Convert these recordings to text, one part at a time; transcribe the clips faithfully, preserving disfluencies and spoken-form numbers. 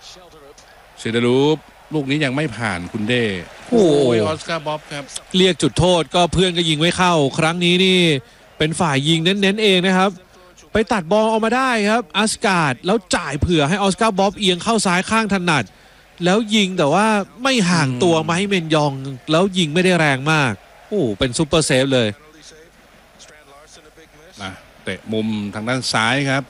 เซเดรูปลูกนี้ยังไม่ผ่านคุณเด้โอ้ยออสการ์บ๊อบครับเรียกจุดโทษก็เพื่อนก็ยิงไม่เข้าครั้งนี้นี่เป็นฝ่ายยิงเน้นๆเองนะครับไปตัดบอลออกมาได้ครับอัสการ์ดแล้วจ่ายเผื่อให้ออสการ์บ๊อบเอียงเข้าซ้ายข้างถนัดแล้วยิงแต่ว่าไม่ห่างตัวมาให้เมนยองแล้วยิงไม่ได้แรงมากโอ้เป็นซุปเปอร์เซฟเลยนะเตะมุมทางด้านซ้ายครับ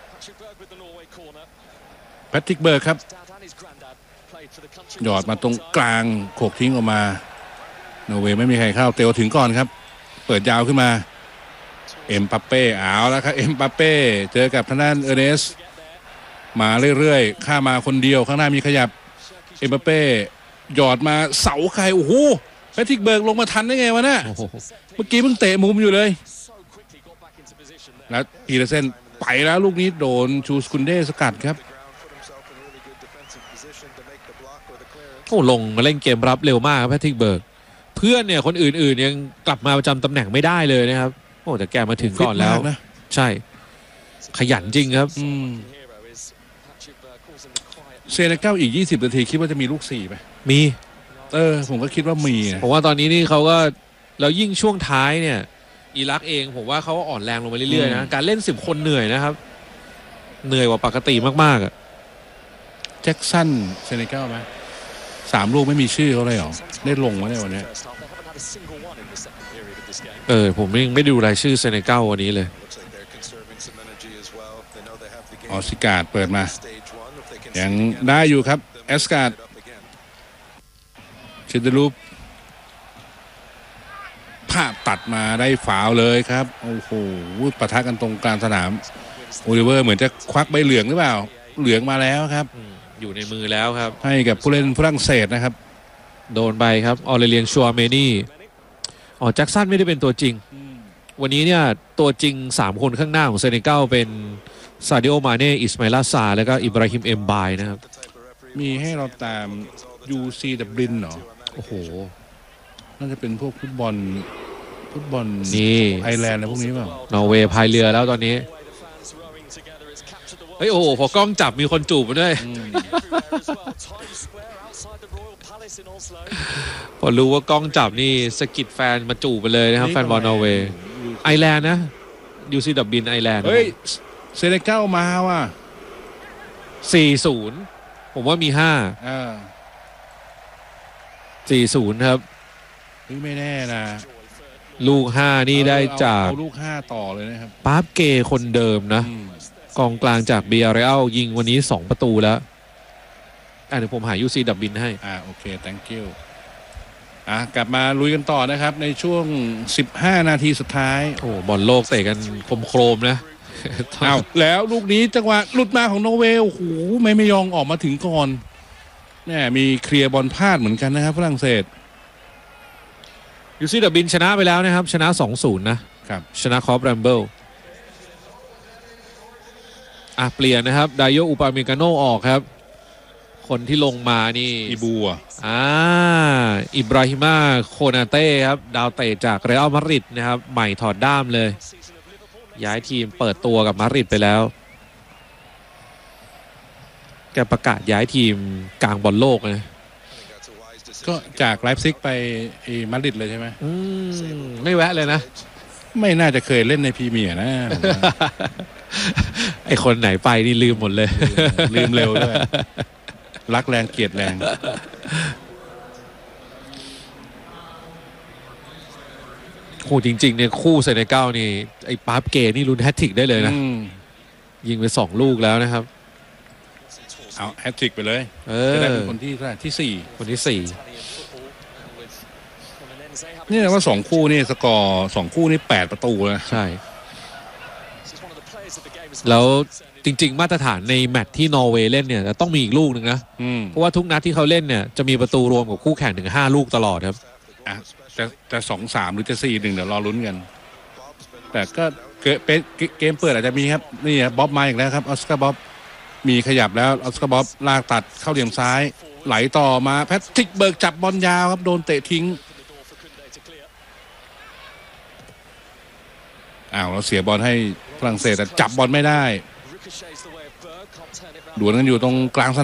แพทริกเบิร์กครับหยอดมาตรงกลางโขกทิ้งออกมาโนเวย์ไม่มีใครเข้าเตโอถึงก่อนครับเปิดยาวขึ้นมาเอ็มบัปเป้เอาแล้วครับเอ็มบัปเป้เจอกับทางด้านเอเนสมาเรื่อยๆข้ามาคนเดียวข้างหน้ามีขยับเอ็มบัปเป้หยอดมาเสาใครโอ้โหแพทริกเบิร์กลงมาทันได้ไงวะเนี่ยเมื่อกี้เพิ่งเตะมุมอยู่เลยแล้วปีเตอร์เซนไปแล้วลูกนี้โดนชูสกุนเดสกัดครับโอ้ลงมาเล่นเกมรับเร็วมากครับแพทริกเบิร์กเพื่อนเนี่ยคนอื่นๆยังกลับมาประจำตำแหน่งไม่ได้เลยนะครับโอ้แต่แกมาถึงก่อนแล้วนะใช่ขยันจริงครับเซเนกัลอีกยี่สิบนาทีคิดว่าจะมีลูกสี่ไหมมีเออผมก็คิดว่ามีผมว่าตอนนี้นี่เขาก็แล้วยิ่งช่วงท้ายเนี่ยอิรักเองผมว่าเขาอ่อนแรงลงไปเรื่อยๆนะการเล่นสิบคนเหนื่อยนะครับเหนื่อยกว่าปกติมากๆอ่ะแจ็คสันเซเนกัลไหมสามลูกไม่มีชื่อเขาเลยเหรอได้ลงมาในวันนี้เออผมยังไม่ดูรายชื่อเซเนกัลวันนี้เลยออสการ์ดเปิดมายังได้อยู่ครับแอสการ์ดเชนเดลูปภาพตัดมาได้ฝาวเลยครับโอ้โหปะทะกันตรงกลางสนามโอลิเวอร์เหมือนจะควักใบเหลืองหรือเปล่าเหลืองมาแล้วครับอยู่ในมือแล้วครับให้กับผู้เล่นฝรั่งเศสนะครับโดนไปครับออเรเลียนชัวเมนี่อ๋อแจ็คสันไม่ได้เป็นตัวจริงวันนี้เนี่ยตัวจริงสามคนข้างหน้าของเซเนกัลเป็นซาดิโอมาเน่อิสมาอิลาซาแล้วก็อิบราฮิมเอ็มบายนะครับมีให้เราตาม ยู ซี ดับลินเหรอโอ้โหน่าจะเป็นพวกฟุตบอลฟุตบอลนี่ไอร์แลนด์อะไรพวกนี้เปล่านอร์เวย์พายเรือแล้วตอนนี้เฮ้ยโอ้โหพอกล้องจับมีคนจูบมาด้วยพอรู้ว่ากล้องจับนี่สกิดแฟนมาจูบไปเลยนะครับแฟนบอลนอร์เวย์ไอร์แลนด์นะยูซีดับบินไอร์แลนด์เฮ้ยเซเนกัลมาว่ะสี่ศูนย์ผมว่ามีห้าอ่าสี่ศูนย์ครับไม่แน่นะลูกห้านี่ได้จากเอาลูกห้าต่อเลยนะครับปาร์ฟเกย์คนเดิมนะกองกลางจากเบียร์เรอัลยิงวันนี้สองประตูแล้วอ่ะเดี๋ยวผมหา ยู ซี ดับบินให้อ่าโอเค thank you อ่ะกลับมาลุยกันต่อนะครับในช่วงสิบห้านาทีสุดท้ายโอ้บอลโลกเตะกันโครมๆนะอ้าวแล้วลูกนี้จังหวะหลุดมาของนอร์เวย์โอ้โหไม่ไม่ยองออกมาถึงก่อนเนี่ยมีเคลียร์บอลพลาดเหมือนกันนะครับฝรั่งเศสยูซี่ดับบินชนะไปแล้วนะครับชนะ สองศูนย์ นะครับชนะคอปแรมเบิลอ่ะเปลี่ยนนะครับไดโยอุปาเมกาโนออกครับคนที่ลงมานี่อิบูอ่าอิบราฮิมาโคนาเต้ครับดาวเตะจากเรอัลมาดริดนะครับใหม่ถอดด้ามเลยย้ายทีมเปิดตัวกับมาดริดไปแล้วแกประกาศย้ายทีมกลางบอลโลกนะก็จากไลฟ์ซิกไปมาดริดเลยใช่ไหมไม่แวะเลยนะไม่น่าจะเคยเล่นในพรีเมียร์นะไอคนไหนไปนี่ลืมหมดเลยลืมเร็วด้วยรักแรงเกลียดแรงคู่จริงๆเนี่ยคู่เซเนกัลนี่ไอ้ปาร์ฟเกนี่ลุ้นแฮตทริกได้เลยนะยิงไปสองลูกแล้วนะครับเอาแฮตทริกไปเลยจะได้เป็นคนที่ที่สี่คนที่สี่นี่นะว่าสองคู่นี่สกอร์สองคู่นี่แปดประตูนะใช่แล้วจริงๆมาตรฐานในแมตช์ที่นอร์เวย์เล่นเนี่ยต้องมีอีกลูกหนึ่งนะเพราะว่าทุกนัดที่เขาเล่นเนี่ยจะมีประตูรวมกับคู่แข่งถึงห้าลูกตลอดครับอ่ะจะจะสองสามหรือจะสี่หนึ่งเดี๋ยวรอลุ้นกันแต่ก็เกมเปิดอาจจะมีครับนี่บ๊อบมาอีกแล้วครับออสการ์บ๊อบมีขยับแล้วออสการ์บ๊อบลากตัดเข้าเหลี่ยมซ้ายไหลต่อมาแพทริกเบิร์กจับบอลยาวครับโดนเตะทิ้งอ้าวเราเสียบอลให้ฝรั่งเศสแต่จับบอลไม่ได้ดวลกันอยู่ตรงกลางสนาม